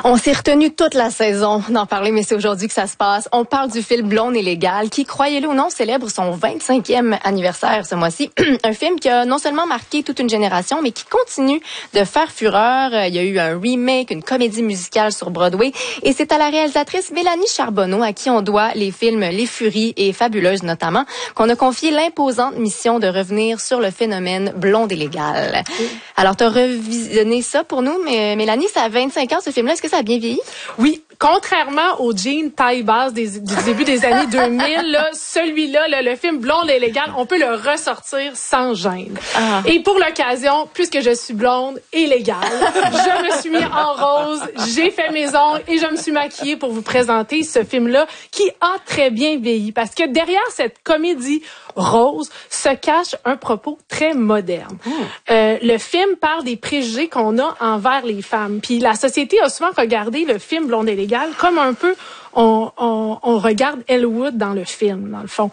On s'est retenu toute la saison d'en parler, mais c'est aujourd'hui que ça se passe. On parle du film Blonde et légale, qui, croyez-le ou non, célèbre son 25e anniversaire ce mois-ci. Un film qui a non seulement marqué toute une génération, mais qui continue de faire fureur. Il y a eu un remake, une comédie musicale sur Broadway, et c'est à la réalisatrice Mélanie Charbonneau, à qui on doit les films Les Furies et Fabuleuse notamment, qu'on a confié l'imposante mission de revenir sur le phénomène Blonde et légale. Alors, tu as revisionné ça pour nous, mais Mélanie, ça a 25 ans ce film-là. Est-ce que ça a bien vieilli? Oui, contrairement aux jeans taille basse du début des années 2000, là, celui-là, le film Blonde et légale, on peut le ressortir sans gêne. Ah. Et pour l'occasion, puisque je suis blonde et légale, je me suis mis en rose, j'ai fait mes ongles et je me suis maquillée pour vous présenter ce film-là qui a très bien vieilli. Parce que derrière cette comédie rose se cache un propos très moderne. Le film parle des préjugés qu'on a envers les femmes. Puis la société a souvent regardé le film Blonde et légale comme un peu on regarde Elle Wood dans le film, dans le fond.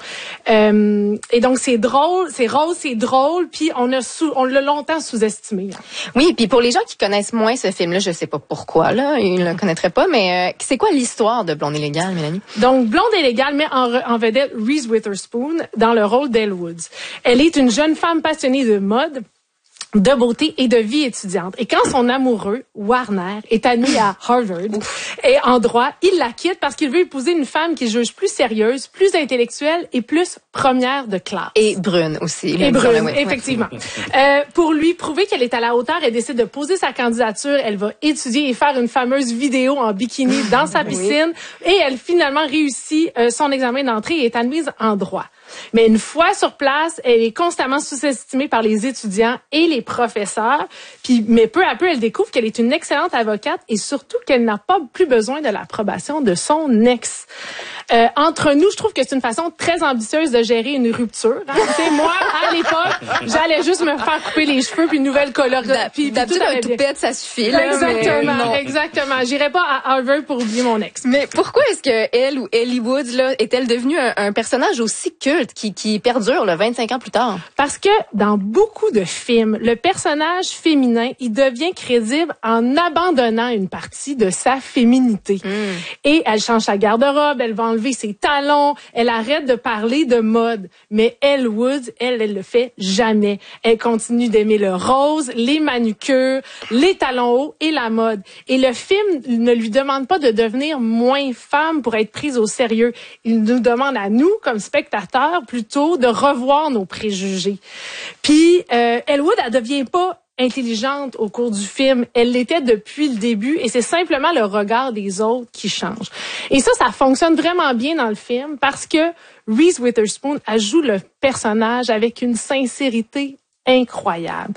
Et donc, c'est drôle, c'est rose, c'est drôle, puis on l'a longtemps sous-estimé. Oui, puis pour les gens qui connaissent moins ce film-là, je sais pas pourquoi, là, ils le connaîtraient pas, mais c'est quoi l'histoire de Blonde et légale, Mélanie? Donc, Blonde et légale met en vedette Reese Witherspoon dans le rôle d'Elle Woods. Elle est une jeune femme passionnée de mode, de beauté et de vie étudiante. Et quand son amoureux, Warner, est admis à Harvard et en droit, il la quitte parce qu'il veut épouser une femme qu'il juge plus sérieuse, plus intellectuelle et plus première de classe. Et brune aussi. Et brune, effectivement. Pour lui prouver qu'elle est à la hauteur, elle décide de poser sa candidature. Elle va étudier et faire une fameuse vidéo en bikini dans sa piscine. Oui. Et elle finalement réussit son examen d'entrée et est admise en droit. Mais une fois sur place, elle est constamment sous-estimée par les étudiants et les professeurs. Mais peu à peu, elle découvre qu'elle est une excellente avocate et surtout qu'elle n'a pas plus besoin de l'approbation de son ex. Entre nous, je trouve que c'est une façon très ambitieuse de gérer une rupture. Hein. Moi, à l'époque, j'allais juste me faire couper les cheveux puis une nouvelle coloration. D'habitude, un toupette, ça suffit. Là, exactement. J'irai pas à Harvard pour oublier mon ex. Mais pourquoi est-ce que elle ou Ellie Woods là est-elle devenue un personnage aussi culte qui perdure 25 ans plus tard? Parce que dans beaucoup de films, le personnage féminin, il devient crédible en abandonnant une partie de sa féminité. Et elle change sa garde-robe, elle va enlever ses talons, elle arrête de parler de mode. Mais Elle Woods, elle le fait jamais. Elle continue d'aimer le rose, les manucures, les talons hauts et la mode. Et le film ne lui demande pas de devenir moins femme pour être prise au sérieux. Il nous demande à nous, comme spectateurs, plutôt de revoir nos préjugés. Puis, Elle Wood, elle devient pas intelligente au cours du film. Elle l'était depuis le début et c'est simplement le regard des autres qui change. Et ça fonctionne vraiment bien dans le film parce que Reese Witherspoon, elle joue le personnage avec une sincérité incroyable.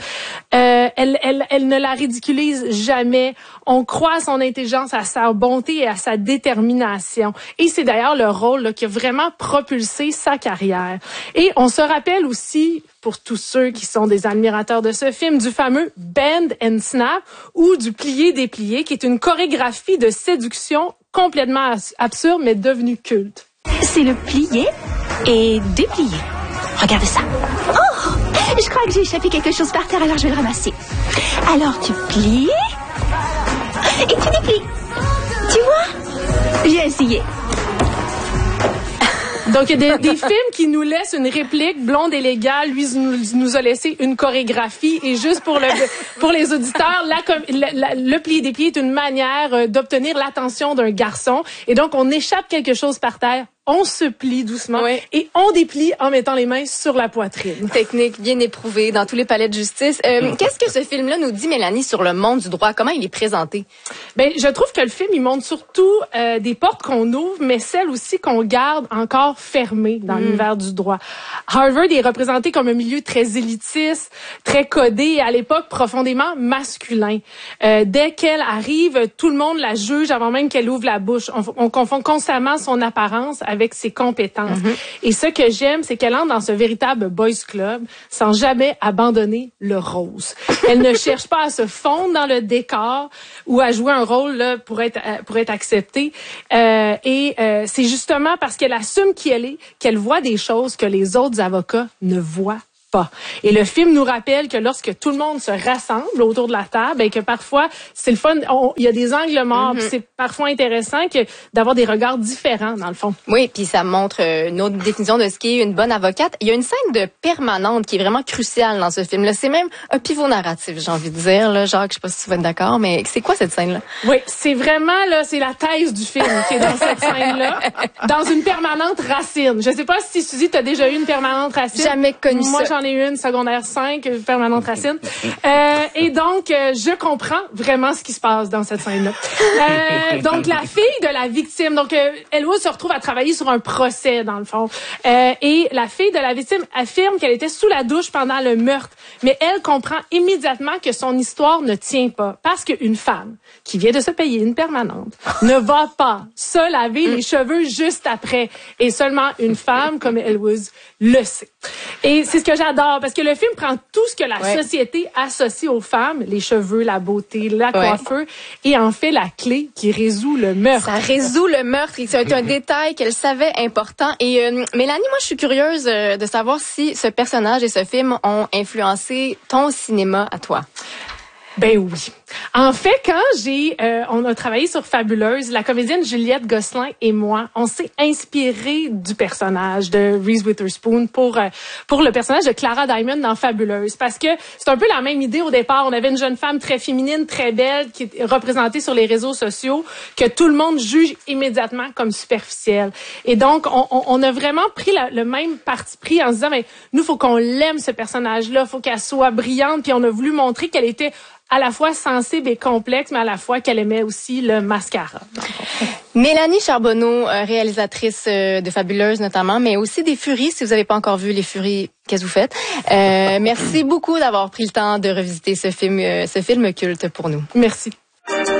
Elle ne la ridiculise jamais. On croit à son intelligence, à sa bonté et à sa détermination. Et c'est d'ailleurs le rôle là, qui a vraiment propulsé sa carrière. Et on se rappelle aussi, pour tous ceux qui sont des admirateurs de ce film, du fameux Bend and Snap ou du plié-déplié, qui est une chorégraphie de séduction complètement absurde, mais devenue culte. C'est le plié et déplié. Regardez ça. Oh! Je crois que j'ai échappé quelque chose par terre, alors je vais le ramasser. Alors tu plies et tu déplies. Tu vois? J'ai essayé. Donc, il y a des films qui nous laissent une réplique, Blonde et légale, lui nous a laissé une chorégraphie. Et juste pour les auditeurs, le plié-déplié est une manière d'obtenir l'attention d'un garçon. Et donc, on échappe quelque chose par terre. On se plie doucement et on déplie en mettant les mains sur la poitrine. Technique bien éprouvée dans tous les palais de justice. Qu'est-ce que ce film-là nous dit, Mélanie, sur le monde du droit? Comment il est présenté? Ben, je trouve que le film, il montre surtout des portes qu'on ouvre, mais celles aussi qu'on garde encore fermées dans l'univers du droit. Harvard est représenté comme un milieu très élitiste, très codé et à l'époque profondément masculin. Dès qu'elle arrive, tout le monde la juge avant même qu'elle ouvre la bouche. On confond constamment son apparence avec ses compétences. Et ce que j'aime, c'est qu'elle entre dans ce véritable boys club sans jamais abandonner le rose. Elle ne cherche pas à se fondre dans le décor ou à jouer un rôle là, pour être acceptée. C'est justement parce qu'elle assume qui elle est qu'elle voit des choses que les autres avocats ne voient pas. Et le film nous rappelle que lorsque tout le monde se rassemble autour de la table, et que parfois, c'est le fun, il y a des angles morts, puis c'est parfois intéressant d'avoir des regards différents, dans le fond. Oui, puis ça montre une autre définition de ce qu'est une bonne avocate. Il y a une scène de permanente qui est vraiment cruciale dans ce film-là. C'est même un pivot narratif, j'ai envie de dire. Là, Jacques, je sais pas si tu vas être d'accord, mais c'est quoi cette scène-là? Oui, c'est vraiment, là, c'est la thèse du film qui est dans cette scène-là. Dans une permanente racine. Je sais pas si Suzy, t'as déjà eu une permanente racine. Jamais connu ça. Moi, j'en ai eu une, secondaire 5, permanente racine. Et donc, je comprends vraiment ce qui se passe dans cette scène-là. Donc, la fille de la victime, donc, Elwood se retrouve à travailler sur un procès, dans le fond. Et la fille de la victime affirme qu'elle était sous la douche pendant le meurtre. Mais elle comprend immédiatement que son histoire ne tient pas. Parce qu'une femme qui vient de se payer une permanente ne va pas se laver les cheveux juste après. Et seulement une femme comme Elwood le sait. Et c'est ce que j'adore, parce que le film prend tout ce que la société associe aux femmes, les cheveux, la beauté, la coiffure, et en fait la clé qui résout le meurtre. Ça résout le meurtre. C'est un détail qu'elle savait important. Et Mélanie, moi, je suis curieuse de savoir si ce personnage et ce film ont influencé ton cinéma à toi. Ben oui. En fait, quand on a travaillé sur Fabuleuse, la comédienne Juliette Gosselin et moi, on s'est inspiré du personnage de Reese Witherspoon pour le personnage de Clara Diamond dans Fabuleuse, parce que c'est un peu la même idée au départ. On avait une jeune femme très féminine, très belle, qui est représentée sur les réseaux sociaux, que tout le monde juge immédiatement comme superficielle. Et donc, on a vraiment pris le même parti pris en se disant, mais nous, faut qu'on l'aime, ce personnage-là, faut qu'elle soit brillante, puis on a voulu montrer qu'elle était à la fois sensible et complexe, mais à la fois qu'elle aimait aussi le mascara. Mélanie Charbonneau, réalisatrice de Fabuleuse notamment, mais aussi des Furies. Si vous n'avez pas encore vu les Furies, qu'est-ce que vous faites? Merci beaucoup d'avoir pris le temps de revisiter ce film culte pour nous. Merci.